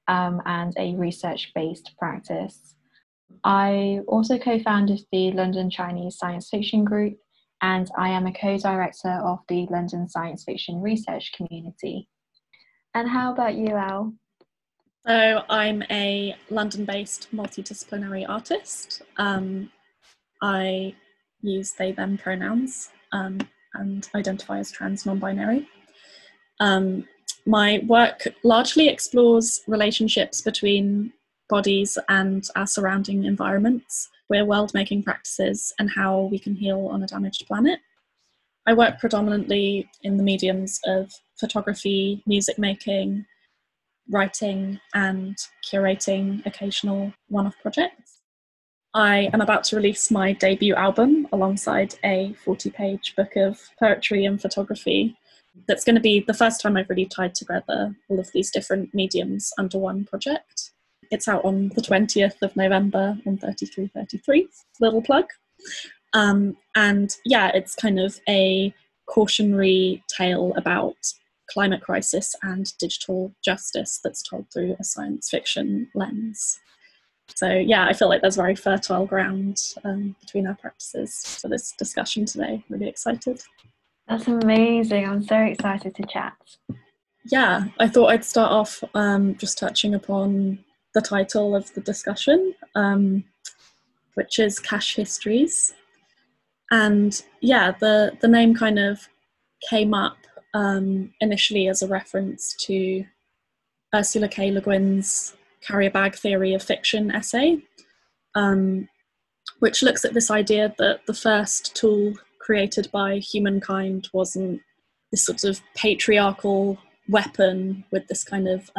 and a research-based practice. I also co-founded the London Chinese Science Fiction Group, and I am a co-director of the London Science Fiction Research Community. And how about you, Al? So I'm a London-based multidisciplinary artist. I use they, them pronouns and identify as trans non-binary. My work largely explores relationships between bodies and our surrounding environments, queer world-making practices, and how we can heal on a damaged planet. I work predominantly in the mediums of photography, music making, writing, and curating occasional one-off projects. I am about to release my debut album alongside a 40-page book of poetry and photography. That's going to be the first time I've really tied together all of these different mediums under one project. It's out on the 20th of November on 3333, little plug. And yeah, it's kind of a cautionary tale about climate crisis and digital justice that's told through a science fiction lens. So yeah, I feel like there's very fertile ground between our practices for this discussion today. Really excited. That's amazing. I'm so excited to chat. Yeah, I thought I'd start off just touching upon the title of the discussion, which is Cache Histories. And yeah, the name kind of came up initially as a reference to Ursula K. Le Guin's Carrier Bag Theory of Fiction essay, which looks at this idea that the first tool created by humankind wasn't this sort of patriarchal weapon with this kind of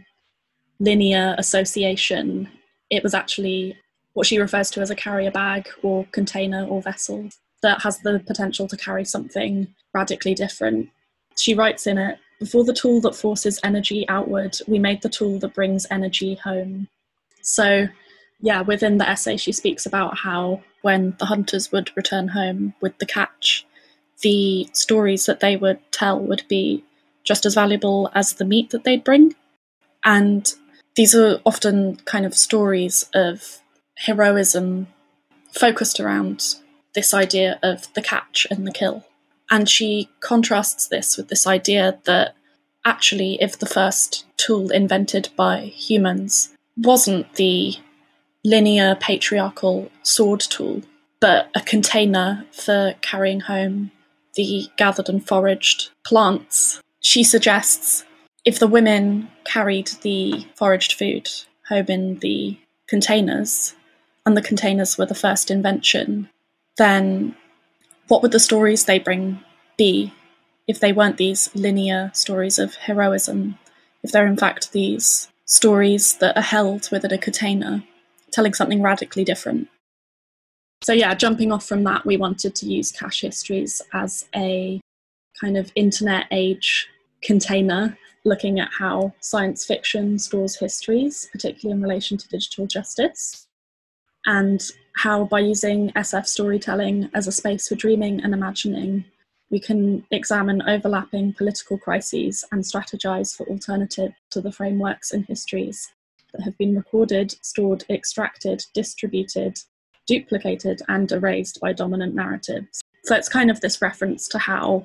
linear association. It was actually what she refers to as a carrier bag or container or vessel that has the potential to carry something radically different. She writes in it, "Before the tool that forces energy outward, we made the tool that brings energy home." So yeah, within the essay she speaks about how when the hunters would return home with the catch, the stories that they would tell would be just as valuable as the meat that they'd bring. And these are often kind of stories of heroism focused around this idea of the catch and the kill. And she contrasts this with this idea that actually, if the first tool invented by humans wasn't the linear patriarchal sword tool, but a container for carrying home the gathered and foraged plants, she suggests if the women carried the foraged food home in the containers, and the containers were the first invention, then what would the stories they bring be if they weren't these linear stories of heroism, if they're in fact these stories that are held within a container, telling something radically different? So yeah, jumping off from that, we wanted to use Cache Histories as a kind of internet age container, looking at how science fiction stores histories, particularly in relation to digital justice, and how by using SF storytelling as a space for dreaming and imagining, we can examine overlapping political crises and strategize for alternative to the frameworks and histories that have been recorded, stored, extracted, distributed, duplicated, and erased by dominant narratives. So it's kind of this reference to how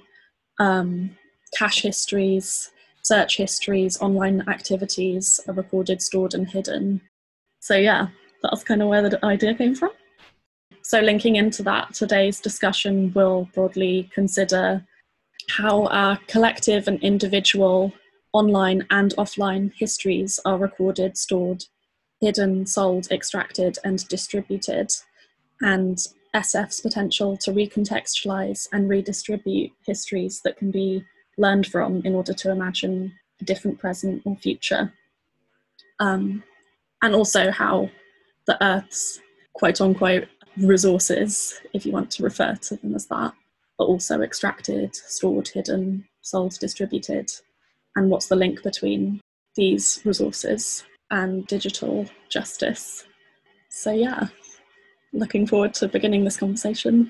cache histories, search histories, online activities are recorded, stored, and hidden. So yeah, that's kind of where the idea came from. So linking into that, today's discussion will broadly consider how our collective and individual online and offline histories are recorded, stored, hidden, sold, extracted, and distributed, and SF's potential to recontextualize and redistribute histories that can be learned from in order to imagine a different present or future. And also how the Earth's quote-unquote resources, if you want to refer to them as that, are also extracted, stored, hidden, sold, distributed, and what's the link between these resources and digital justice. So yeah, looking forward to beginning this conversation.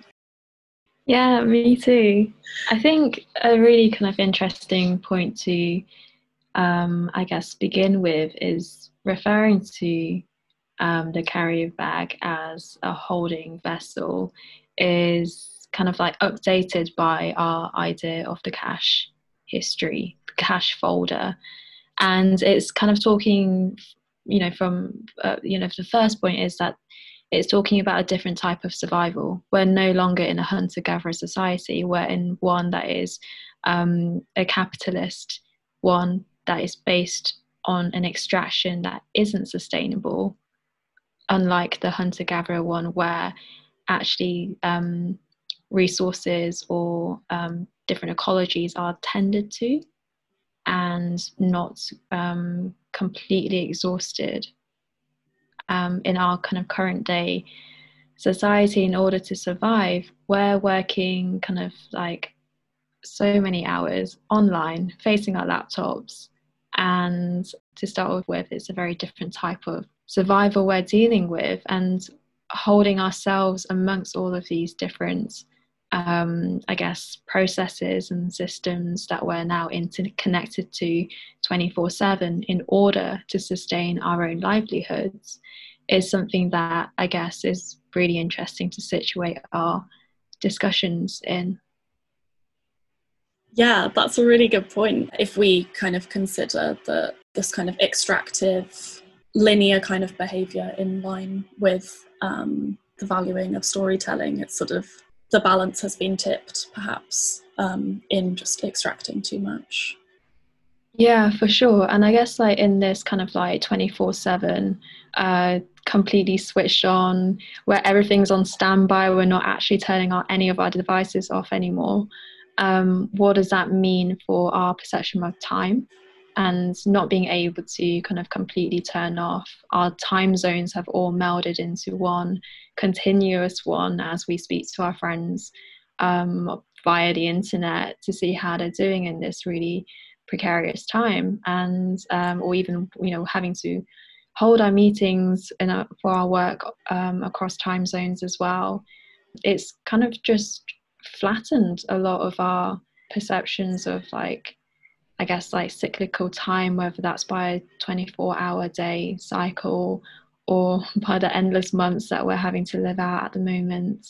Yeah, me too. I think a really kind of interesting point to I guess, begin with is referring to the carrier bag as a holding vessel is kind of like updated by our idea of the cache history, the cache folder. And it's kind of talking, from, the first point is that it's talking about a different type of survival. We're no longer in a hunter-gatherer society. We're in one that is a capitalist one that is based on an extraction that isn't sustainable, unlike the hunter-gatherer one where actually resources or different ecologies are tended to and not completely exhausted. In our kind of current day society, in order to survive, we're working kind of like so many hours online facing our laptops, and to start with, it's a very different type of survival we're dealing with, and holding ourselves amongst all of these different I guess processes and systems that we're now interconnected to 24/7 in order to sustain our own livelihoods is something that I guess is really interesting to situate our discussions in. Yeah, that's a really good point. If we kind of consider that this kind of extractive, linear kind of behaviour in line with the valuing of storytelling, it's sort of the balance has been tipped perhaps in just extracting too much. Yeah, for sure. And I guess like in this kind of like 24/7, completely switched on, where everything's on standby, we're not actually turning any of our devices off anymore. What does that mean for our perception of time? And not being able to kind of completely turn off. Our time zones have all melded into one continuous one as we speak to our friends via the internet to see how they're doing in this really precarious time, and or even having to hold our meetings for our work across time zones as well. It's kind of just flattened a lot of our perceptions of like, I guess, like cyclical time, whether that's by a 24-hour day cycle or by the endless months that we're having to live out at the moment.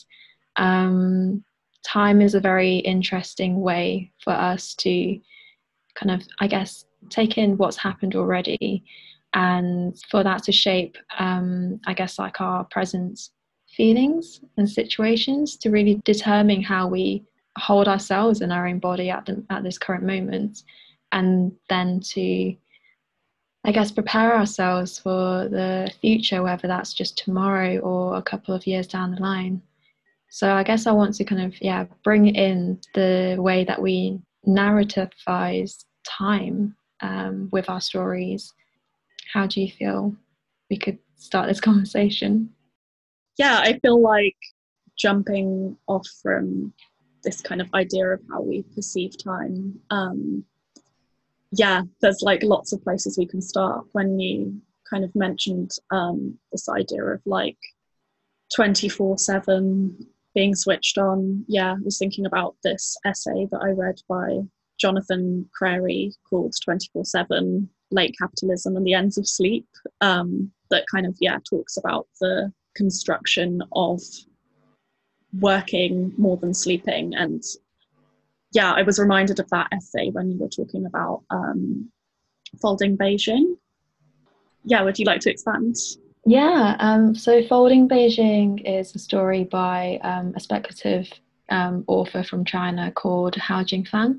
Time is a very interesting way for us to kind of, I guess, take in what's happened already, and for that to shape, I guess, like our present feelings and situations to really determine how we hold ourselves in our own body at this current moment, and then to, I guess, prepare ourselves for the future, whether that's just tomorrow or a couple of years down the line. So I guess I want to kind of, bring in the way that we narrativize time with our stories. How do you feel we could start this conversation? Yeah, I feel like jumping off from this kind of idea of how we perceive time, there's like lots of places we can start. When you kind of mentioned this idea of like 24/7 being switched on, I was thinking about this essay that I read by Jonathan Crary called 24/7 Late Capitalism and the Ends of Sleep, that kind of talks about the construction of working more than sleeping. And I was reminded of that essay when you were talking about Folding Beijing. Would you like to expand? So Folding Beijing is a story by a speculative author from China called Hao Jingfang,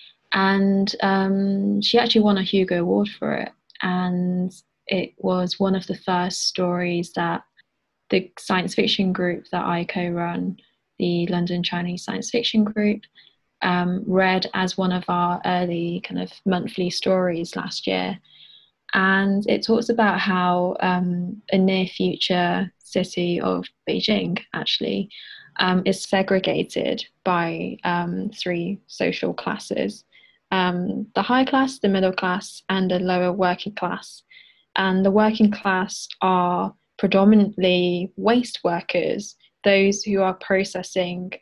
and she actually won a Hugo Award for it, and it was one of the first stories that the science fiction group that I co-run, the London Chinese Science Fiction Group, read as one of our early kind of monthly stories last year. And it talks about how a near future city of Beijing actually is segregated by three social classes: the high class, the middle class, and the lower working class. And the working class are predominantly waste workers, those who are processing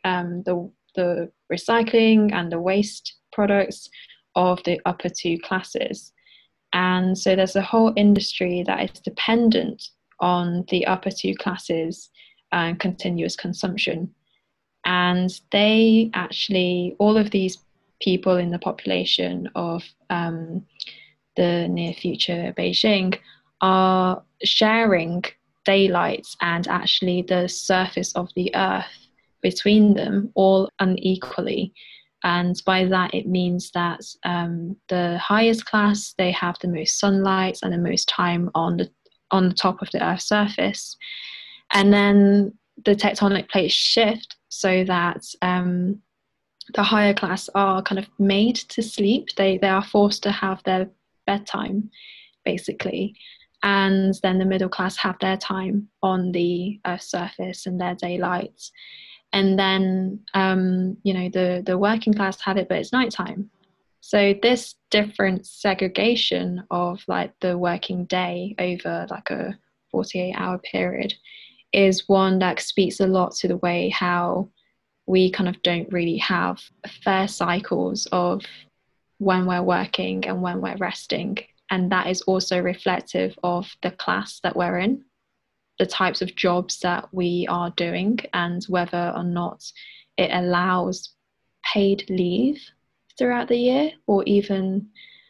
the recycling and the waste products of the upper two classes. And so there's a whole industry that is dependent on the upper two classes and continuous consumption. And they actually, all of these people in the population of the near future Beijing are sharing daylight and actually the surface of the earth between them all unequally. And by that, it means that the highest class, they have the most sunlight and the most time on the top of the Earth's surface. And then the tectonic plates shift so that the higher class are kind of made to sleep. They are forced to have their bedtime, basically. And then the middle class have their time on the Earth's surface and their daylight. And then, the working class have it, but it's nighttime. So this different segregation of like the working day over like a 48-hour period is one that speaks a lot to the way how we kind of don't really have fair cycles of when we're working and when we're resting. And that is also reflective of the class that we're in, the types of jobs that we are doing, and whether or not it allows paid leave throughout the year, or even,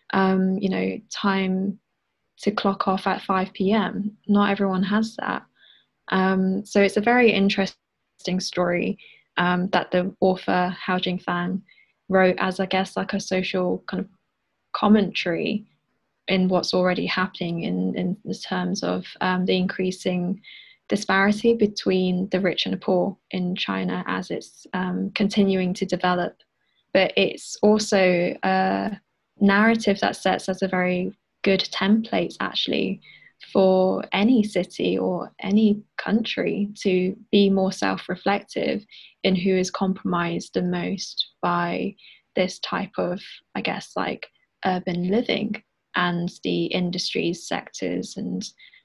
time to clock off at 5 p.m. Not everyone has that. So it's a very interesting story that the author Hao Jingfang wrote as, I guess, like a social kind of commentary in what's already happening in the terms of the increasing disparity between the rich and the poor in China as it's continuing to develop. But it's also a narrative that sets as a very good template, actually, for any city or any country to be more self-reflective in who is compromised the most by this type of, I guess, like urban living and the industries, sectors, and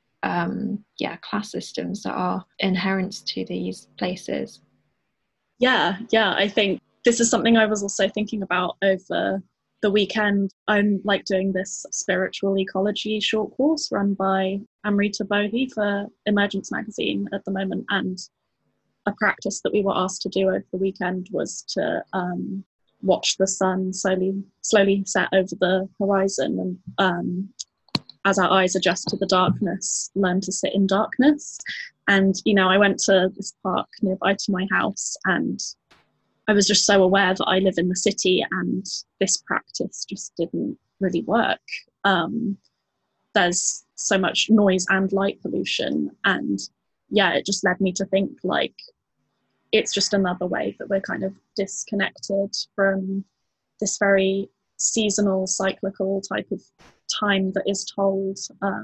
class systems that are inherent to these places. Yeah, I think this is something I was also thinking about over the weekend. I'm like doing this spiritual ecology short course run by Amrita Bohi for Emergence magazine at the moment, and a practice that we were asked to do over the weekend was to watch the sun slowly set over the horizon, and as our eyes adjust to the darkness, learn to sit in darkness. And I went to this park nearby to my house, and I was just so aware that I live in the city and this practice just didn't really work. There's so much noise and light pollution, and it just led me to think like it's just another way that we're kind of disconnected from this very seasonal, cyclical type of time that is told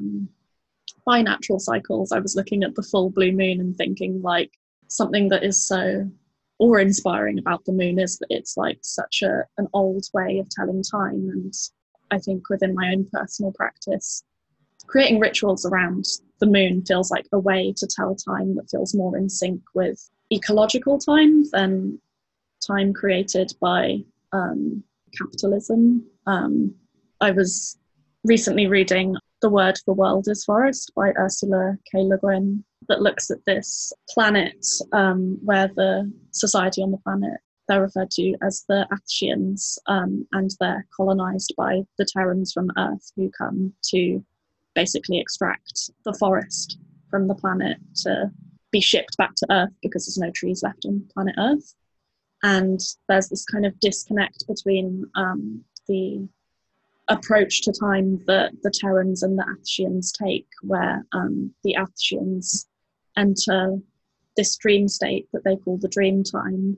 by natural cycles. I was looking at the full blue moon and thinking like something that is so awe-inspiring about the moon is that it's like such an old way of telling time. And I think within my own personal practice, creating rituals around the moon feels like a way to tell time that feels more in sync with ecological time than time created by capitalism. I was recently reading The Word for World is Forest by Ursula K. Le Guin, that looks at this planet where the society on the planet, they're referred to as the Athsheans, and they're colonized by the Terrans from Earth, who come to basically extract the forest from the planet to be shipped back to Earth because there's no trees left on planet Earth. And there's this kind of disconnect between the approach to time that the Terrans and the Athsheans take, where the Athsheans enter this dream state that they call the dream time,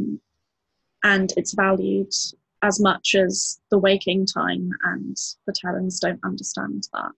and it's valued as much as the waking time, and the Terrans don't understand that.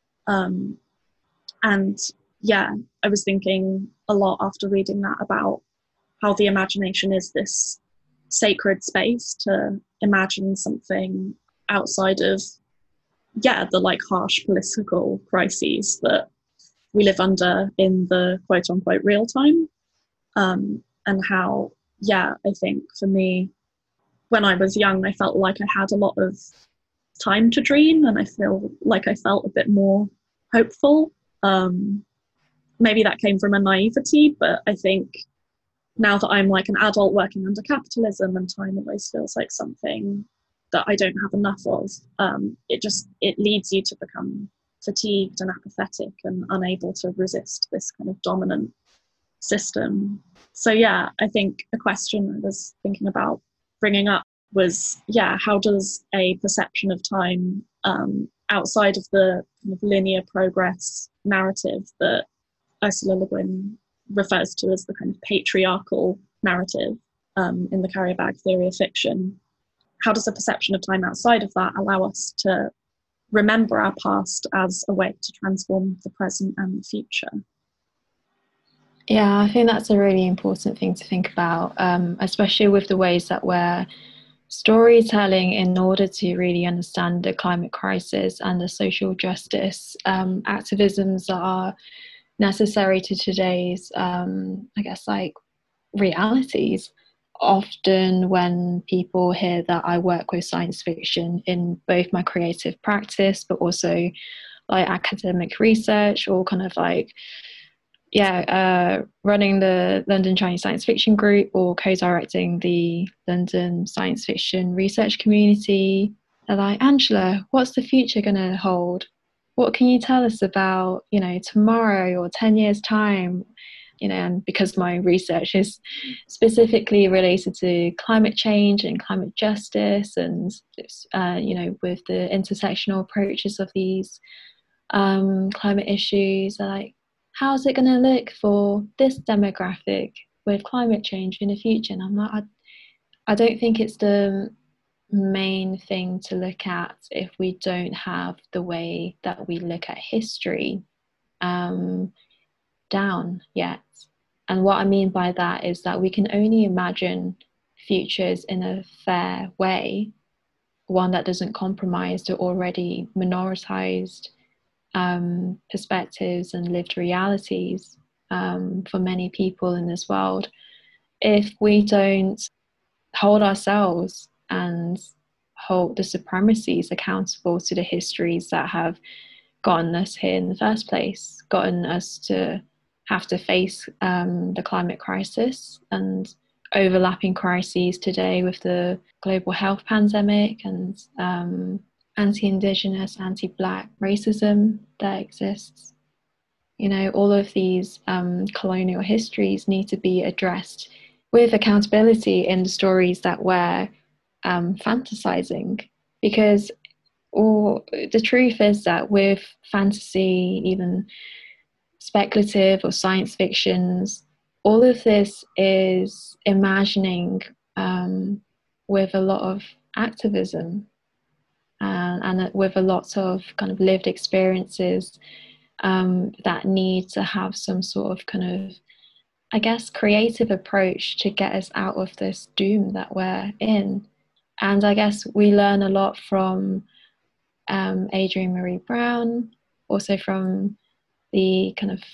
And I was thinking a lot after reading that about how the imagination is this sacred space to imagine something outside of the like harsh political crises that we live under in the quote unquote real time, and how I think for me, when I was young, I felt like I had a lot of time to dream, and I feel like I felt a bit more hopeful. Maybe that came from a naivety, but I think now that I'm like an adult working under capitalism, and time always feels like something that I don't have enough of, it leads you to become fatigued and apathetic and unable to resist this kind of dominant system. So yeah, I think a question I was thinking about bringing up was, how does a perception of time outside of the kind of linear progress narrative that Ursula Le Guin refers to as the kind of patriarchal narrative in the carrier bag theory of fiction, how does a perception of time outside of that allow us to remember our past as a way to transform the present and the future? Yeah, I think that's a really important thing to think about, especially with the ways that we're storytelling in order to really understand the climate crisis and the social justice activisms that are necessary to today's, realities. Often when people hear that I work with science fiction in both my creative practice, but also like academic research, or kind of like, running the London Chinese Science Fiction Group or co-directing the London Science Fiction Research Community, they're like, Angela, what's the future going to hold? What can you tell us about, tomorrow or 10 years' time? And because my research is specifically related to climate change and climate justice, and, with the intersectional approaches of these climate issues, like, how's it going to look for this demographic with climate change in the future? And I'm like, I don't think it's the main thing to look at if we don't have the way that we look at history down yet. And what I mean by that is that we can only imagine futures in a fair way, one that doesn't compromise the already minoritized perspectives and lived realities for many people in this world, if we don't hold ourselves and hold the supremacies accountable to the histories that have gotten us here in the first place, gotten us to have to face the climate crisis and overlapping crises today with the global health pandemic and anti-Indigenous, anti-Black racism that exists. All of these colonial histories need to be addressed with accountability in the stories that we're fantasizing, because the truth is that with fantasy, even speculative or science fictions, all of this is imagining with a lot of activism and with a lot of kind of lived experiences that need to have some sort of kind of, I guess, creative approach to get us out of this doom that we're in. And I guess we learn a lot from Adrienne Maree Brown, also from the kind of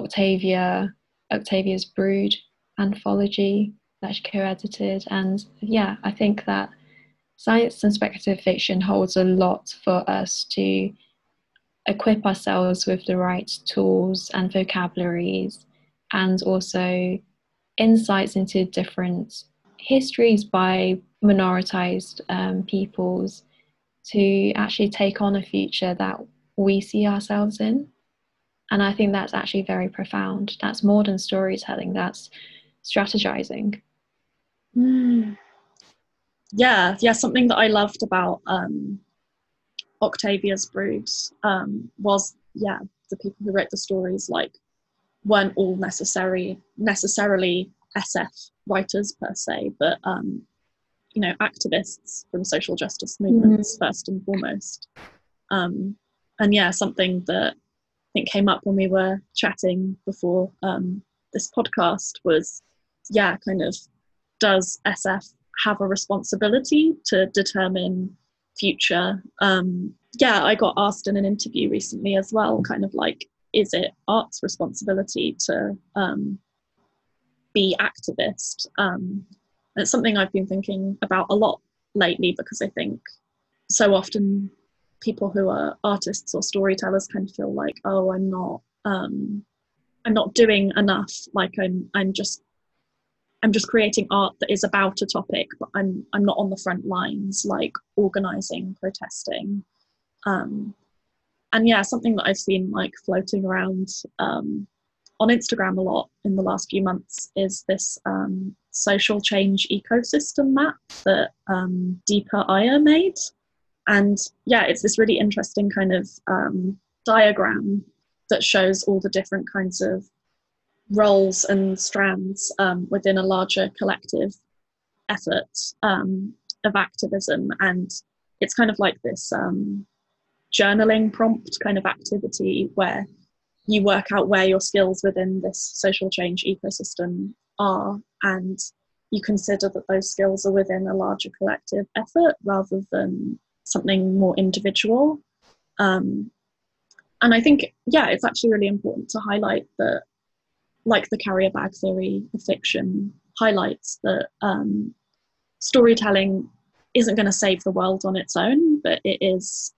Octavia's Brood anthology that she co-edited. And I think that science and speculative fiction holds a lot for us to equip ourselves with the right tools and vocabularies, and also insights into different histories by minoritized peoples, to actually take on a future that we see ourselves in. And I think that's actually very profound. That's more than storytelling, that's strategizing. Yeah, something that I loved about Octavia's Brood was, the people who wrote the stories weren't all necessarily SF writers per se, but activists from social justice movements first and foremost. And something that I think came up when we were chatting before this podcast was, kind of, does SF have a responsibility to determine future? I got asked in an interview recently as well, kind of like, is it art's responsibility to be activist? It's something I've been thinking about a lot lately, because I think so often people who are artists or storytellers kind of feel like, oh, I'm not doing enough. Like I'm just creating art that is about a topic, but I'm not on the front lines, like organizing, protesting. And yeah, something that I've seen like floating around on Instagram a lot in the last few months is this social change ecosystem map that Deepa Iyer made. And yeah, it's this really interesting kind of diagram that shows all the different kinds of roles and strands within a larger collective effort of activism. And it's kind of like this journaling prompt kind of activity where you work out where your skills within this social change ecosystem are, and you consider that those skills are within a larger collective effort rather than something more individual. And I think, yeah, it's actually really important to highlight that, like the carrier bag theory of fiction highlights, that storytelling isn't going to save the world on its own, but it is,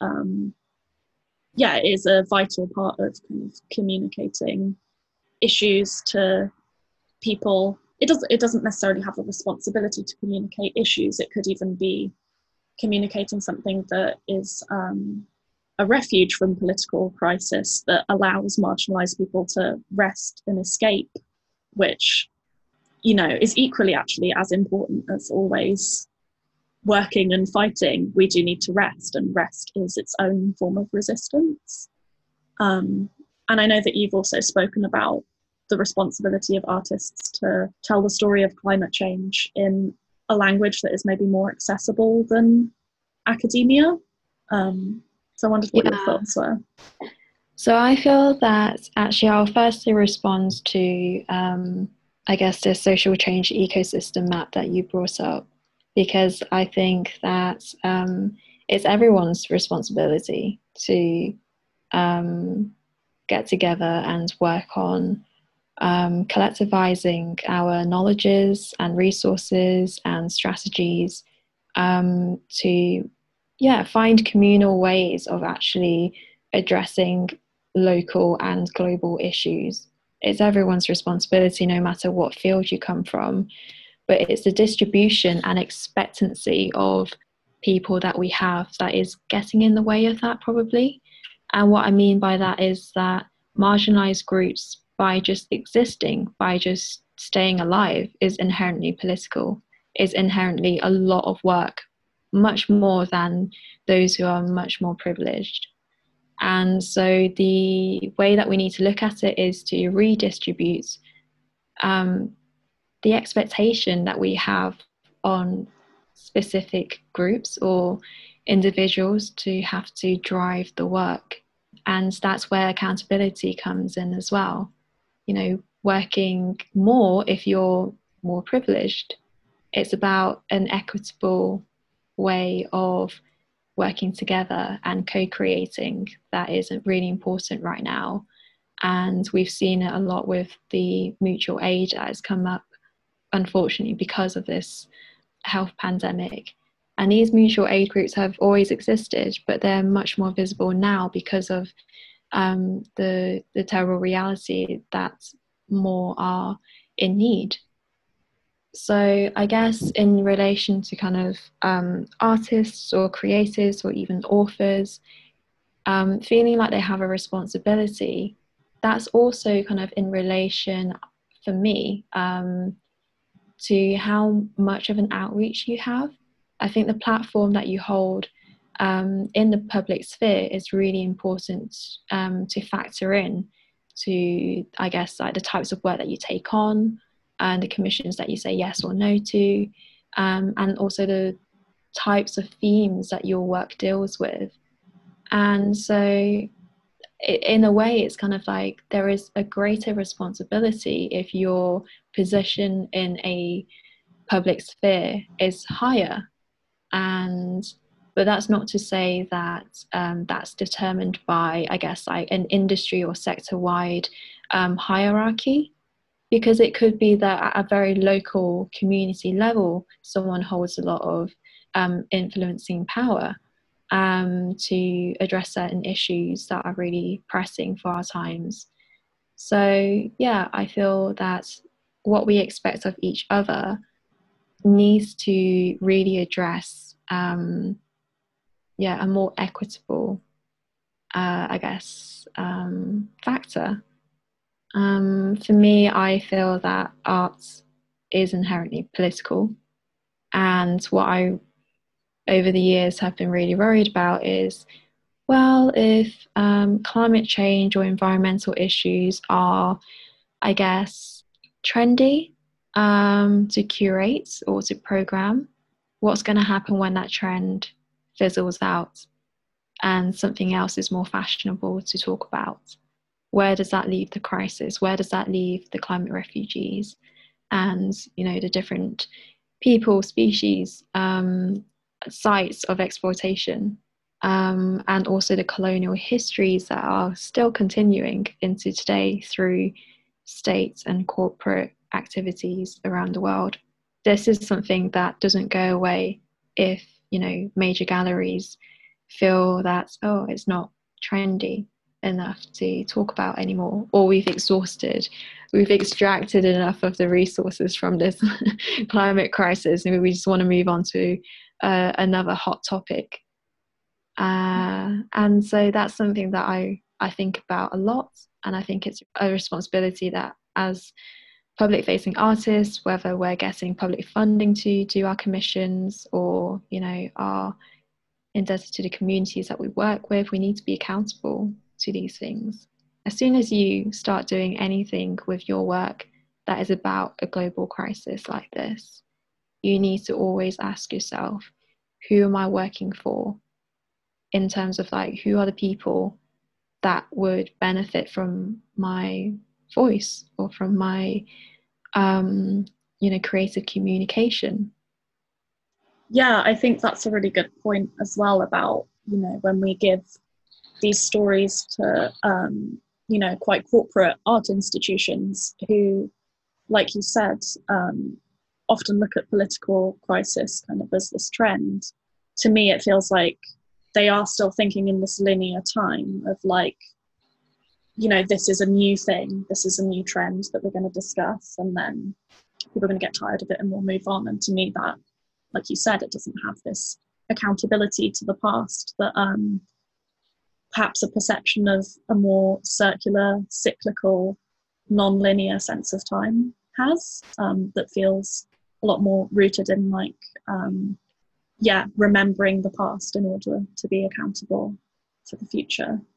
it is a vital part of kind of communicating issues to people. It doesn't necessarily have a responsibility to communicate issues. It could even be communicating something that is a refuge from political crisis that allows marginalized people to rest and escape, which, you know, is equally actually as important as always working and fighting. We do need to rest, and rest is its own form of resistance. And I know that you've also spoken about the responsibility of artists to tell the story of climate change in a language that is maybe more accessible than academia. So I wondered what your thoughts were. So I feel that actually I'll firstly respond to, I guess, the social change ecosystem map that you brought up, because I think that it's everyone's responsibility to get together and work on collectivizing our knowledges and resources and strategies to find communal ways of actually addressing local and global issues. It's everyone's responsibility, no matter what field you come from, but it's the distribution and expectancy of people that we have that is getting in the way of that, probably. And what I mean by that is that marginalized groups, by just existing, by just staying alive, is inherently political, is inherently a lot of work, much more than those who are much more privileged. And so the way that we need to look at it is to redistribute the expectation that we have on specific groups or individuals to have to drive the work. And that's where accountability comes in as well. You know, working more if you're more privileged. It's about an equitable way of working together and co-creating that is really important right now. And we've seen it a lot with the mutual aid that has come up, unfortunately, because of this health pandemic. And these mutual aid groups have always existed, but they're much more visible now because of the terrible reality that more are in need. So I guess in relation to kind of artists or creators or even authors feeling like they have a responsibility, that's also kind of in relation for me to how much of an outreach you have. I think the platform that you hold in the public sphere is really important to factor in to, I guess, like the types of work that you take on and the commissions that you say yes or no to, and also the types of themes that your work deals with. And so in a way, it's kind of like there is a greater responsibility if your position in a public sphere is higher. But that's not to say that that's determined by, I guess, like an industry or sector-wide hierarchy, because it could be that at a very local community level, someone holds a lot of influencing power. to address certain issues that are really pressing for our times. So yeah, I feel that what we expect of each other needs to really address a more equitable factor. For me, I feel that art is inherently political, and what I over the years have been really worried about is, well, if climate change or environmental issues are, I guess, trendy to curate or to program, what's going to happen when that trend fizzles out and something else is more fashionable to talk about? Where does that leave the crisis? Where does that leave the climate refugees and, the different people, species, sites of exploitation, and also the colonial histories that are still continuing into today through state and corporate activities around the world? This is something that doesn't go away if, major galleries feel that, oh, it's not trendy enough to talk about anymore, or we've extracted enough of the resources from this climate crisis and we just want to move on to another hot topic. And so that's something that I think about a lot, and I think it's a responsibility that as public facing artists, whether we're getting public funding to do our commissions or are indebted to the communities that we work with, we need to be accountable to these things. As soon as you start doing anything with your work that is about a global crisis like this, you need to always ask yourself, who am I working for? In terms of who are the people that would benefit from my voice or from my creative communication. Yeah, I think that's a really good point as well about, when we give these stories to, quite corporate art institutions who, like you said, often look at political crisis kind of as this trend. To me, it feels like they are still thinking in this linear time of this is a new thing, this is a new trend that we're going to discuss, and then people are going to get tired of it and we'll move on. And to me, that, like you said, it doesn't have this accountability to the past that perhaps a perception of a more circular, cyclical, non-linear sense of time has, that feels a lot more rooted in remembering the past in order to be accountable for the future.